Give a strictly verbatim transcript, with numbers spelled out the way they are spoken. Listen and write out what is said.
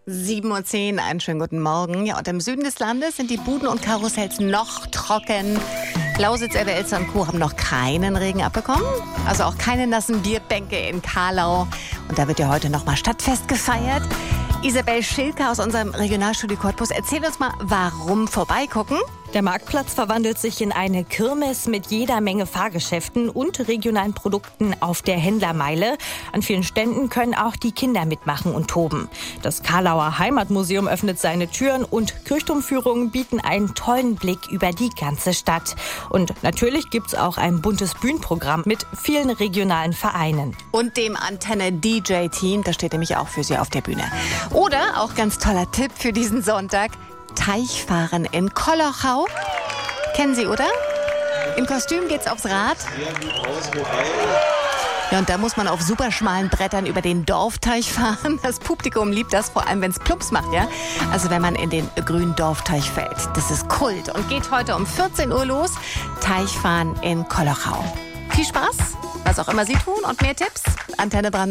sieben Uhr zehn, einen schönen guten Morgen. Ja, und im Süden des Landes sind die Buden und Karussells noch trocken. Lausitz, Elbe, Elster und Co. haben noch keinen Regen abbekommen. Also auch keine nassen Bierbänke in Kahlau. Und da wird ja heute nochmal Stadtfest gefeiert. Isabel Schilke aus unserem Regionalstudio Cottbus, erzähl uns mal, warum vorbeigucken? Der Marktplatz verwandelt sich in eine Kirmes mit jeder Menge Fahrgeschäften und regionalen Produkten auf der Händlermeile. An vielen Ständen können auch die Kinder mitmachen und toben. Das Kahlauer Heimatmuseum öffnet seine Türen und Kirchturmführungen bieten einen tollen Blick über die ganze Stadt. Und natürlich gibt's auch ein buntes Bühnenprogramm mit vielen regionalen Vereinen. Und dem Antenne-D J-Team, das steht nämlich auch für Sie auf der Bühne. Oder, auch ganz toller Tipp für diesen Sonntag, Teichfahren in Kolochau. Kennen Sie, oder? Im Kostüm geht's aufs Rad. Ja, und da muss man auf super schmalen Brettern über den Dorfteich fahren. Das Publikum liebt das, vor allem wenn es Plumps macht, ja. Also wenn man in den grünen Dorfteich fällt. Das ist Kult und geht heute um vierzehn Uhr los. Teichfahren in Kolochau. Viel Spaß, was auch immer Sie tun und mehr Tipps. Antenne Brandenburg.